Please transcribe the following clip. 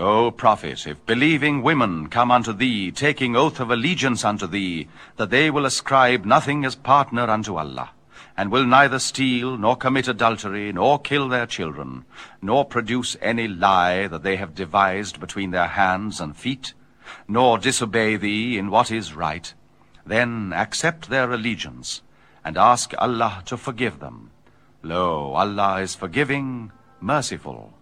O prophet, if believing women come unto thee, taking oath of allegiance unto thee, that they will ascribe nothing as partner unto Allah, and will neither steal, nor commit adultery, nor kill their children, nor produce any lie that they have devised between their hands and feet, nor disobey thee in what is right, then accept their allegiance, and ask Allah to forgive them. Lo, Allah is forgiving, merciful.